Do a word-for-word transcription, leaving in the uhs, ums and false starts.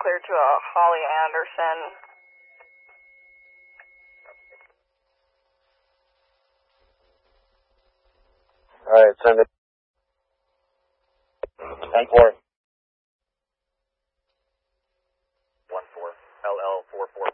clear to a Holly Anderson. Alright, send it. ten four. one four. L L four four.